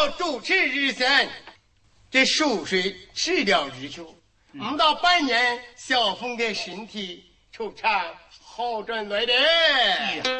要主持日生，这数水吃了日久，不到半年，小凤的身体出场好转来了。